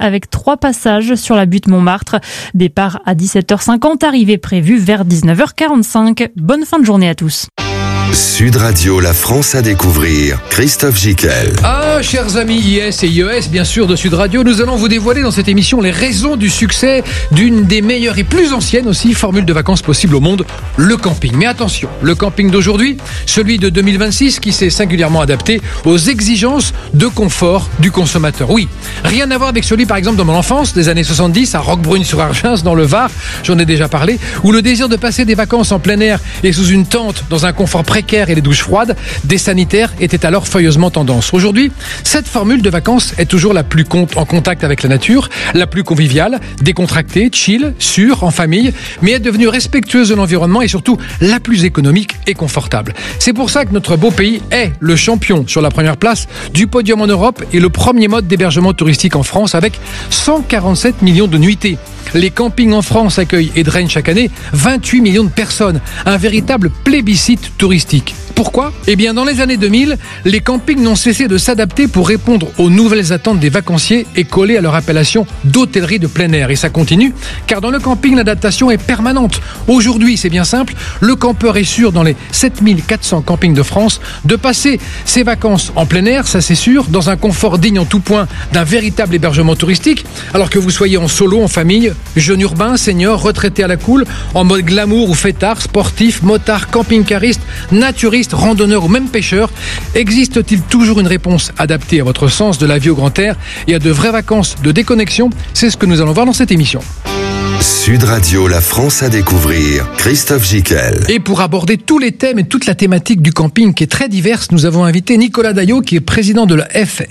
avec 3 passages sur la butte Montmartre. Départ à 17h50, arrivée prévue vers 19h45. Bonne fin de journée à tous. Sud Radio, la France à découvrir. Christophe Gicquel. Ah, chers amis IS et IES, bien sûr, de Sud Radio, nous allons vous dévoiler dans cette émission les raisons du succès d'une des meilleures et plus anciennes aussi formules de vacances possibles au monde, le camping. Mais attention, le camping d'aujourd'hui, celui de 2026 qui s'est singulièrement adapté aux exigences de confort du consommateur. Oui, rien à voir avec celui par exemple dans mon enfance, des années 70 à Roquebrune-sur-Argens dans le Var, j'en ai déjà parlé, où le désir de passer des vacances en plein air et sous une tente dans un confort précaire et les douches froides, des sanitaires étaient alors furieusement tendance. Aujourd'hui, cette formule de vacances est toujours la plus en contact avec la nature, la plus conviviale, décontractée, chill, sûre, en famille, mais est devenue respectueuse de l'environnement et surtout la plus économique et confortable. C'est pour ça que notre beau pays est le champion sur la première place du podium en Europe et le premier mode d'hébergement touristique en France avec 147 millions de nuitées. Les campings en France accueillent et drainent chaque année 28 millions de personnes. Un véritable plébiscite touristique. Pourquoi ? Eh bien, dans les années 2000, les campings n'ont cessé de s'adapter pour répondre aux nouvelles attentes des vacanciers et coller à leur appellation d'hôtellerie de plein air. Et ça continue, car dans le camping, l'adaptation est permanente. Aujourd'hui, c'est bien simple, le campeur est sûr, dans les 7400 campings de France, de passer ses vacances en plein air, ça c'est sûr, dans un confort digne en tout point d'un véritable hébergement touristique, alors que vous soyez en solo, en famille, jeune urbain, senior, retraité à la cool, en mode glamour ou fêtard, sportif, motard, camping-cariste, naturiste, randonneur ou même pêcheur, existe-t-il toujours une réponse adaptée à votre sens de la vie au grand air et à de vraies vacances de déconnexion ? C'est ce que nous allons voir dans cette émission. Sud Radio, la France à découvrir. Christophe Gicquel. Et pour aborder tous les thèmes et toute la thématique du camping qui est très diverse, nous avons invité Nicolas Daillot qui est président de la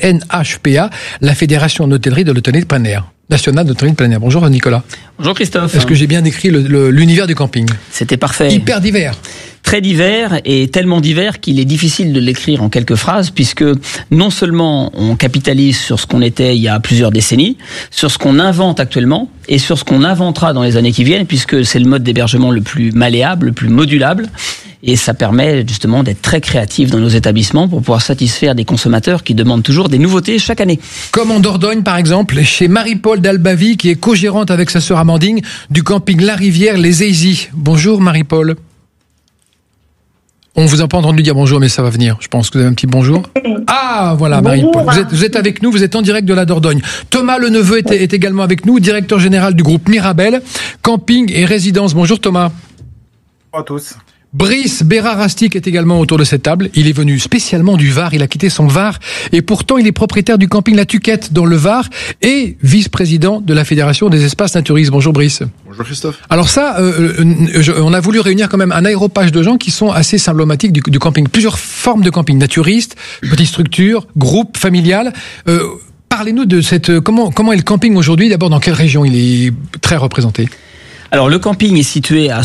FNHPA, la Fédération d'hôtellerie de l'hôtellerie de plein air. National d'hôtellerie de plein air. Bonjour Nicolas. Bonjour Christophe. Est-ce que j'ai bien décrit l'univers du camping ? C'était parfait. Hyper divers. Très divers et tellement divers qu'il est difficile de l'écrire en quelques phrases puisque non seulement on capitalise sur ce qu'on était il y a plusieurs décennies, sur ce qu'on invente actuellement et sur ce qu'on inventera dans les années qui viennent puisque c'est le mode d'hébergement le plus malléable, le plus modulable. Et ça permet justement d'être très créatif dans nos établissements pour pouvoir satisfaire des consommateurs qui demandent toujours des nouveautés chaque année. Comme en Dordogne par exemple, chez Marie-Paul d'Albavie qui est co-gérante avec sa sœur Amandine du camping La Rivière Les Easy. Bonjour Marie-Paul. On vous a pas entendu dire bonjour, mais ça va venir. Je pense que vous avez un petit bonjour. Ah, voilà, Marie-Paul. Vous êtes avec nous, vous êtes en direct de la Dordogne. Thomas Leneveu est également avec nous, directeur général du groupe Mirabel, camping et résidence. Bonjour Thomas. Bonjour à tous. Brice Bérard-Rastic est également autour de cette table. Il est venu spécialement du Var, il a quitté son Var et pourtant il est propriétaire du camping La Tuquette dans le Var et vice-président de la Fédération des espaces naturistes. Bonjour Brice. Bonjour Christophe. Alors ça, on a voulu réunir quand même un aéropage de gens qui sont assez symptomatiques du camping. Plusieurs formes de camping, naturiste, petite structure, groupe, familial. Parlez-nous de comment est le camping aujourd'hui. D'abord, dans quelle région il est très représenté ? Alors le camping est situé à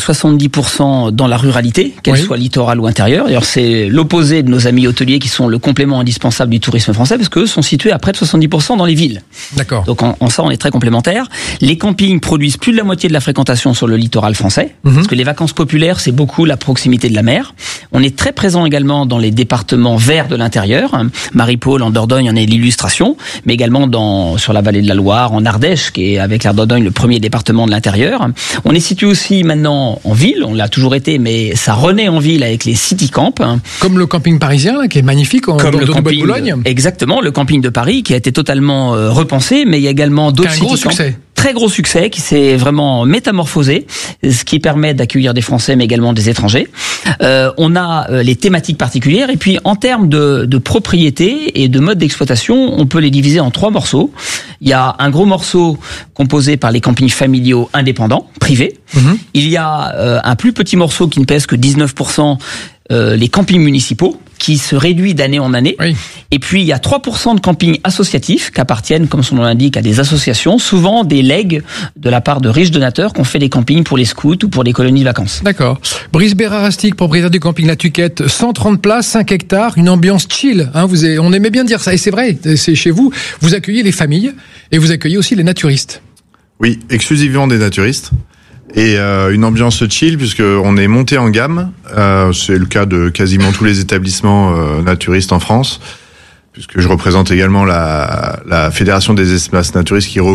70% dans la ruralité, qu'elle soit littorale ou intérieure. D'ailleurs c'est l'opposé de nos amis hôteliers qui sont le complément indispensable du tourisme français parce qu'eux sont situés à près de 70% dans les villes. D'accord. Donc en ça on est très complémentaires. Les campings produisent plus de la moitié de la fréquentation sur le littoral français parce que les vacances populaires c'est beaucoup la proximité de la mer. On est très présent également dans les départements verts de l'intérieur. Marie-Paul en Dordogne en est l'illustration, mais également sur la vallée de la Loire, en Ardèche qui est avec la Dordogne le premier département de l'intérieur. On est situé aussi maintenant en ville, on l'a toujours été, mais ça renaît en ville avec les city camps. Comme le camping parisien, là, qui est magnifique, en comme le camping de Boulogne. Exactement, le camping de Paris, qui a été totalement repensé, mais il y a également d'autres city camps. Un gros succès. Très gros succès qui s'est vraiment métamorphosé, ce qui permet d'accueillir des Français mais également des étrangers. On a les thématiques particulières et puis en termes de propriété et de mode d'exploitation, on peut les diviser en 3 morceaux. Il y a un gros morceau composé par les campings familiaux indépendants, privés. Il y a un plus petit morceau qui ne pèse que 19%, les campings municipaux, qui se réduit d'année en année. Oui. Et puis, il y a 3% de campings associatifs qui appartiennent, comme son nom l'indique, à des associations, souvent des legs de la part de riches donateurs qui ont fait des campings pour les scouts ou pour les colonies de vacances. D'accord. Brice Bérard-Rastic, propriétaire du camping La Tuquette, 130 places, 5 hectares, une ambiance chill. On aimait bien dire ça. Et c'est vrai, c'est chez vous. Vous accueillez les familles et vous accueillez aussi les naturistes. Oui, exclusivement des naturistes. Et une ambiance chill puisque on est monté en gamme. C'est le cas de quasiment tous les établissements naturistes en France, puisque je représente également la Fédération des espaces naturistes qui